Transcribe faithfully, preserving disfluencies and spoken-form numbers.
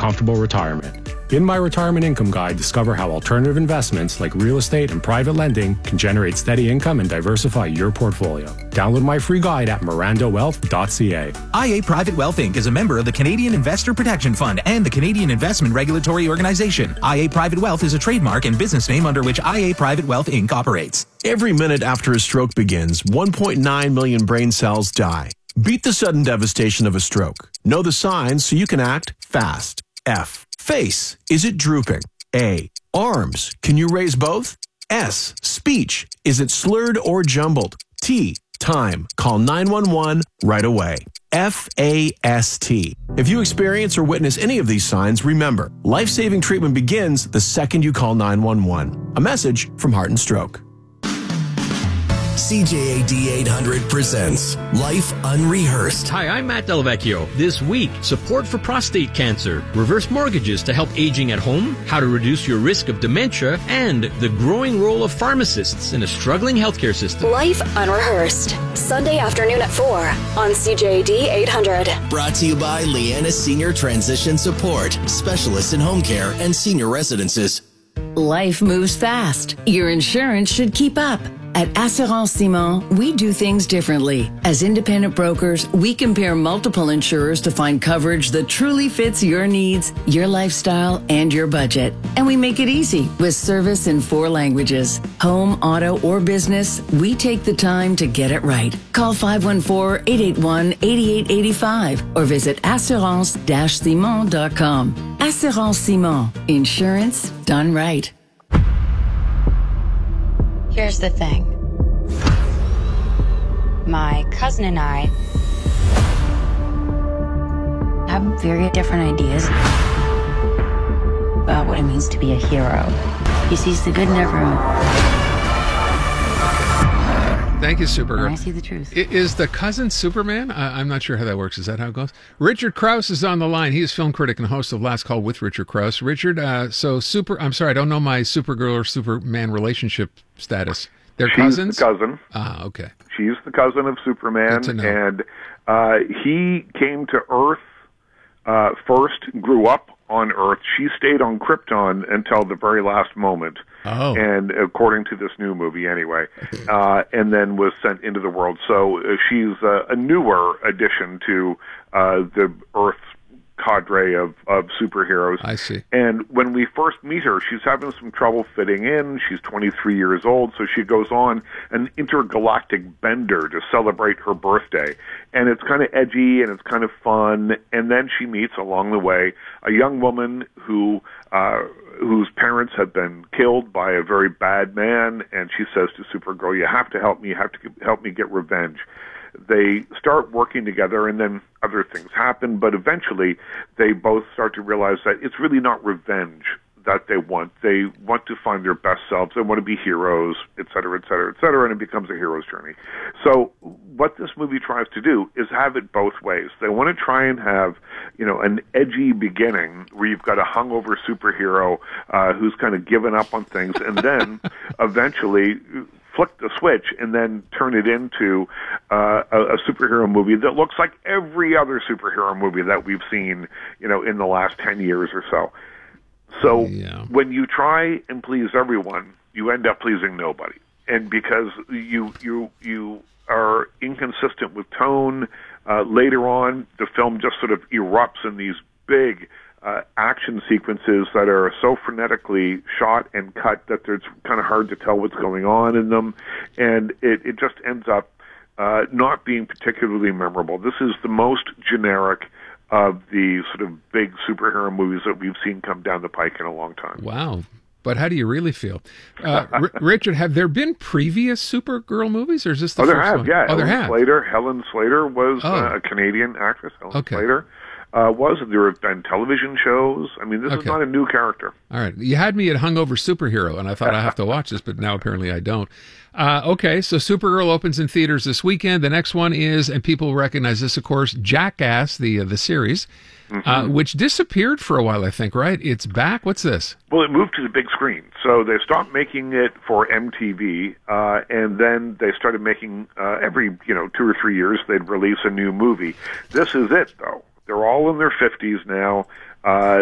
comfortable retirement. In my Retirement Income Guide, discover how alternative investments like real estate and private lending can generate steady income and diversify your portfolio. Download my free guide at miranda wealth dot c a. I A Private Wealth Incorporated is a member of the Canadian Investor Protection Fund and the Canadian Investment Regulatory Organization. I A Private Wealth is a trademark and business name under which I A Private Wealth Incorporated operates. Every minute after a stroke begins, one point nine million brain cells die. Beat the sudden devastation of a stroke. Know the signs so you can act fast. F. Face. Is it drooping? A. Arms. Can you raise both? S. Speech. Is it slurred or jumbled? T. Time. Call nine one one right away. F A S T. If you experience or witness any of these signs, remember, life-saving treatment begins the second you call nine one one. A message from Heart and Stroke. C J A D eight hundred presents Life Unrehearsed. Hi, I'm Matt Delvecchio. This week, support for prostate cancer, reverse mortgages to help aging at home, how to reduce your risk of dementia, and the growing role of pharmacists in a struggling healthcare system. Life Unrehearsed, Sunday afternoon at four on C J A D eight hundred. Brought to you by Leanna Senior Transition Support, specialists in home care and senior residences. Life moves fast. Your insurance should keep up. At Assurance Simon, we do things differently. As independent brokers, we compare multiple insurers to find coverage that truly fits your needs, your lifestyle, and your budget. And we make it easy with service in four languages. Home, auto, or business, we take the time to get it right. Call five one four, eight eight one, eight eight eight five or visit assurance dash simon dot com. Assurance Simon. Insurance done right. Here's the thing. My cousin and I have very different ideas about what it means to be a hero. He sees the good in everyone. Thank you, Supergirl. I see the truth. I- Is the cousin Superman? I- I'm not sure how that works. Is that how it goes? Richard Krause is on the line. He is film critic and host of Last Call with Richard Krause. Richard, uh, so super. I'm sorry, I don't know my Supergirl or Superman relationship status. They're She's cousins? the cousin. Ah, okay. She's the cousin of Superman, and uh, he came to Earth uh, first, grew up on Earth. She stayed on Krypton until the very last moment. Oh. And according to this new movie, anyway, uh, and then was sent into the world. So uh, she's uh, a newer addition to uh, the Earth cadre of, of superheroes. I see. And when we first meet her, she's having some trouble fitting in. She's twenty-three years old, so she goes on an intergalactic bender to celebrate her birthday. And it's kind of edgy and it's kind of fun. And then she meets along the way a young woman who uh, whose parents have been killed by a very bad man, and she says to Supergirl, "You have to help me. You have to help me get revenge." They start working together, and then other things happen, but eventually they both start to realize that it's really not revenge that they want. They want to find their best selves. They want to be heroes, et cetera, et cetera, et cetera, and it becomes a hero's journey. So what this movie tries to do is have it both ways. They want to try and have, you know, an edgy beginning where you've got a hungover superhero uh, who's kind of given up on things, and then eventually flick the switch and then turn it into uh, a, a superhero movie that looks like every other superhero movie that we've seen, you know, in the last ten years or so. So yeah. when you try and please everyone, you end up pleasing nobody. And because you you you are inconsistent with tone, uh, later on the film just sort of erupts in these big Uh, action sequences that are so frenetically shot and cut that it's kind of hard to tell what's going on in them, and it, it just ends up uh, not being particularly memorable. This is the most generic of the sort of big superhero movies that we've seen come down the pike in a long time. Wow. But how do you really feel? Uh, R- Richard, have there been previous Supergirl movies, or is this the oh, first there have, one? yeah. Oh, there Helen have. Slater, Helen Slater was Oh. uh, a Canadian actress, Helen Okay. Slater. Uh, was there have been television shows? I mean, this is Okay. not a new character. All right. You had me at hungover superhero, and I thought I have to watch this, but now apparently I don't. Uh, okay, so Supergirl opens in theaters this weekend. The next one is, and people recognize this, of course, Jackass, the uh, the series, Mm-hmm. uh, which disappeared for a while, I think, right? It's back? What's this? Well, it moved to the big screen. So they stopped making it for M T V, uh, and then they started making, uh, every, you know, two or three years, they'd release a new movie. This is it, though. They're all in their fifties now. Uh,